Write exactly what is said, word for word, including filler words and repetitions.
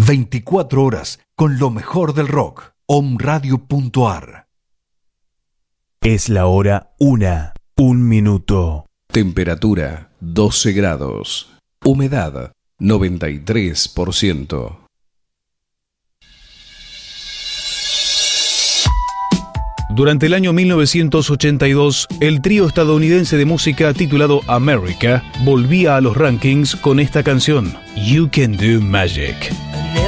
veinticuatro horas con lo mejor del rock. omradio punto ar. Es la hora una, un minuto. Temperatura doce grados. Humedad noventa y tres por ciento. Durante el año mil novecientos ochenta y dos, el trío estadounidense de música titulado America volvía a los rankings con esta canción, You Can Do Magic.